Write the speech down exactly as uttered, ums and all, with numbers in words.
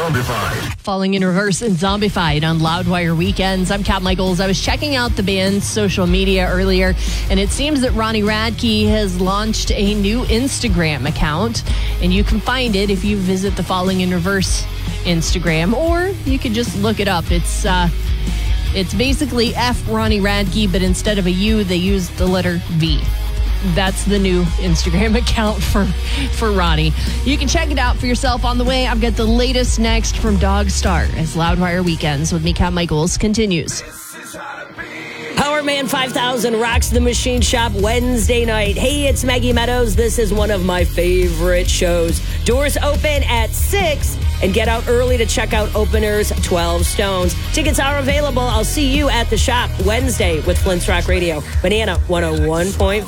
Zombified. Falling in Reverse and Zombified on Loudwire Weekends. I'm Kat Michaels. I was checking out the band's social media earlier, and it seems that Ronnie Radke has launched a new Instagram account, and you can find it if you visit the Falling in Reverse Instagram, or you could just look it up. It's uh, it's basically F Ronnie Radke, but instead of a U, they use the letter V. That's the new Instagram account for, for Ronnie. You can check it out for yourself on the way. I've got the latest next from Dog Star as Loudwire Weekends with me, Kat Michaels, continues. Power Man five thousand rocks the Machine Shop Wednesday night. Hey, it's Maggie Meadows. This is one of my favorite shows. Doors open at six, and get out early to check out openers twelve Stones. Tickets are available. I'll see you at the shop Wednesday with Flint's Rock Radio. Banana one oh one point five.